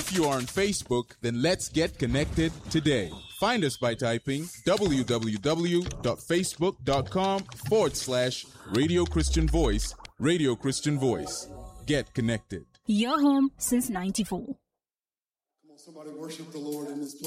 If you are on Facebook, then let's get connected today. Find us by typing www.facebook.com/Radio Christian Voice, Radio Christian Voice. Get connected. Your home since 94. Come on, somebody worship the Lord in this place.